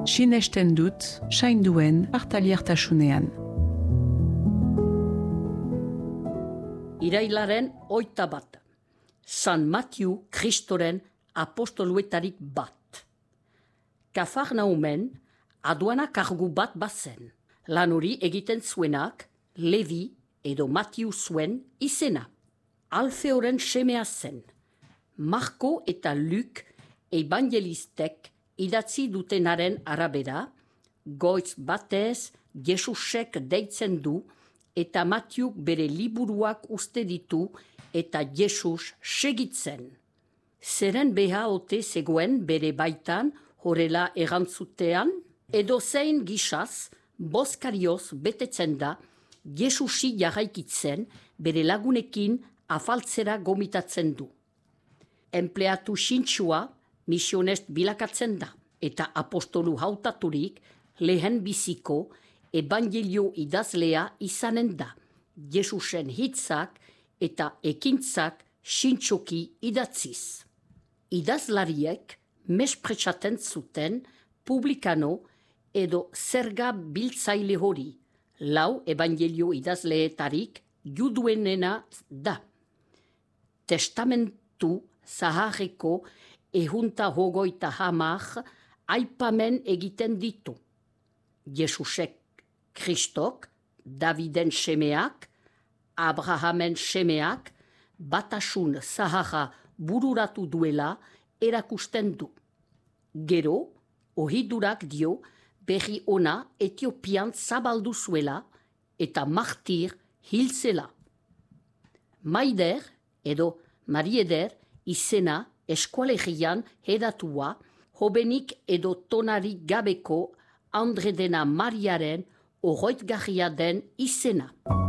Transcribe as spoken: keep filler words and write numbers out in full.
Sinesten dut, sainduen partaliertasunean. Irailaren oita bat. San Matiu Kristoren apostoluetarik bat. Kafarnaumen aduana kargu bat bazen. Lan hori egiten zuenak Levi edo Matiu zuen izena. Alfeoren semea zen. Marko eta Luk evangelistek idatzi dutenaren arabera, goiz batez Jesusek deitzen du eta Matiuk bere liburuak uste ditu eta Jesus segitzen. Zeren beha ote zegoen bere baitan horrela erantzutean, edo zein gisaz boskarioz betetzen da Jesusi jarraikitzen bere lagunekin afaltzera gomitatzen du. Enpleatu sintsua misionest bilakatzen da, eta apostolu hautaturik lehen biziko evangelio idazlea izanen da, Jesusen hitzak eta ekintzak sintsoki idatziz. Idazlariek mespretsaten zuten publikano edo zerga biltzaile hori, lau evangelio idazleetarik juduenena da. Testamentu zaharreko ehunta hogoita hamar aipamen egiten ditu. Jesusek Kristok, Daviden semeak, Abrahamen semeak, batasun zaharra bururatu duela erakusten du. Gero, ohidurak dio berri ona Etiopian zabaldu zuela eta martir hilzela. Maider edo Marieder izena eskualegian hedatua, hobenik edo tonarik gabeko Andre dena Mariaren oroitgarria den izena.